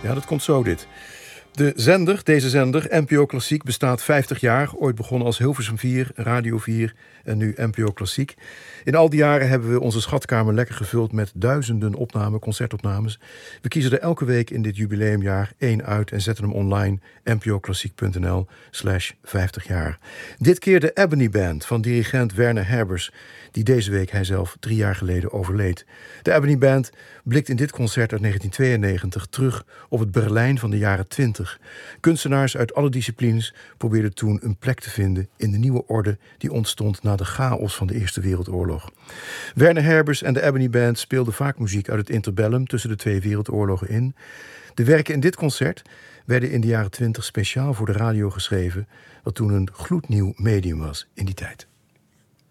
Ja, dat komt zo dit. Deze zender, NPO Klassiek, bestaat 50 jaar. Ooit begonnen als Hilversum 4, Radio 4 en nu NPO Klassiek. In al die jaren hebben we onze schatkamer lekker gevuld met duizenden concertopnames. We kiezen er elke week in dit jubileumjaar 1 uit en zetten hem online. npoklassiek.nl/50 jaar. Dit keer de Ebony Band van dirigent Werner Herbers, die deze week hij zelf 3 jaar geleden overleed. De Ebony Band blikt in dit concert uit 1992 terug op het Berlijn van de jaren 20. Kunstenaars uit alle disciplines probeerden toen een plek te vinden in de nieuwe orde die ontstond na de chaos van de Eerste Wereldoorlog. Werner Herbers en de Ebony Band speelden vaak muziek uit het interbellum tussen de 2 wereldoorlogen in. De werken in dit concert werden in de jaren 20 speciaal voor de radio geschreven, wat toen een gloednieuw medium was in die tijd.